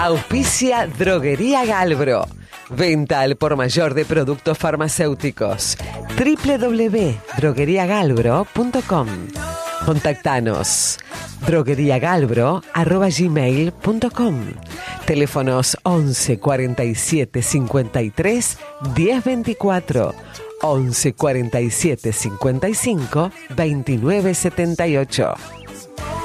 Auspicia Droguería Galbro. Venta al por mayor de productos farmacéuticos. www.drogueriagalbro.com. Contactanos. drogueriagalbro@gmail.com. Teléfonos 11 47 53 10 24. 11 47 55 29 78.